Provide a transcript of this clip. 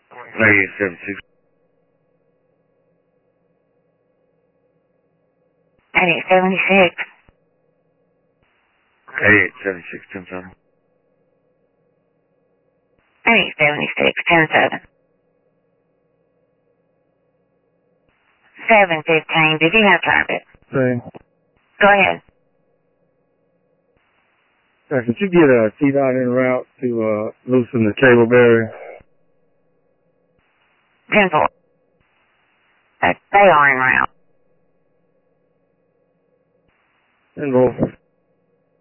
8876. 8876. 8876, 10-7. 8876, 10-7. 715, did you have target? Same. Go ahead. Could you get a T-Dot en route to loosen the cable barrier? 10-4. They are en route. 10-4.